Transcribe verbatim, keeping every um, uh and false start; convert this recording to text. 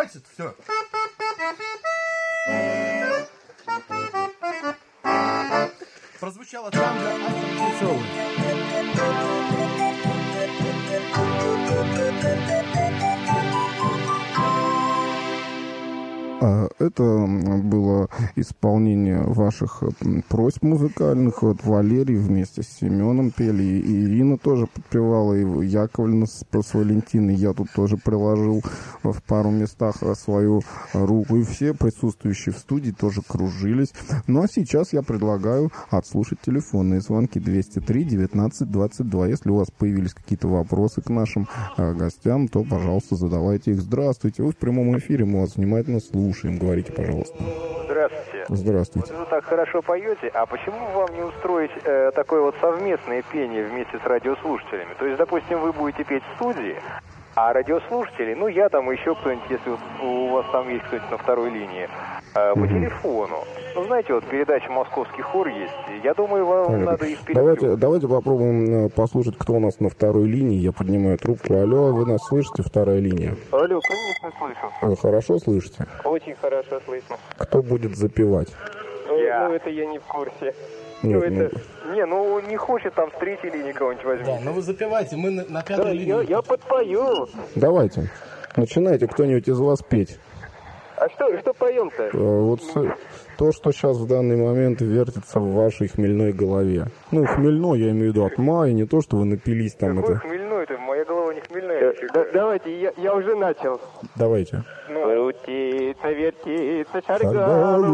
хватит, все. Прозвучало там же Астон Это было исполнение ваших просьб музыкальных. Вот Валерий вместе с Семеном пели, и Ирина тоже подпевала, и Яковлевна с, с Валентиной. Я тут тоже приложил в пару местах свою руку, и все присутствующие в студии тоже кружились. Ну а сейчас я предлагаю отслушать телефонные звонки двести три девятнадцать двадцать два. Если у вас появились какие-то вопросы к нашим э, гостям, то, пожалуйста, задавайте их. Здравствуйте, вы в прямом эфире, мы вас внимательно слушаем. Говорите, пожалуйста. Здравствуйте. Здравствуйте. Вот вы так хорошо поете, а почему вам не устроить э, такое вот совместное пение вместе с радиослушателями? То есть, допустим, вы будете петь в студии, а радиослушатели, ну я там, еще кто-нибудь, если у вас там есть кто-нибудь на второй линии, э, по угу. телефону. Ну, знаете, вот передача «Московский хор» есть. Я думаю, вам Понятно. надо их переключить. Давайте, давайте попробуем послушать, кто у нас на второй линии. Я поднимаю трубку. Алло, вы нас слышите? Вторая линия. Алло, конечно, слышу. Хорошо слышите? Очень хорошо слышно. Кто будет запевать? Я. Ну, это я не в курсе. Нет, ну, это... ну... Не, ну не хочет там с третьей линии кого-нибудь возьмите. Да, ну вы запевайте, мы на, на пятой да, линии. Я, я подпою. Давайте. Начинайте кто-нибудь из вас петь. А что, что поем-то? Вот то, что сейчас в данный момент вертится в вашей хмельной голове. Ну, хмельной, я имею в виду от мая, не то, что вы напились там. Какой это... хмельной-то? Моя голова не хмельная. Да, давайте, я, я уже начал. Давайте. Ну. Крутится, вертится, шаргал.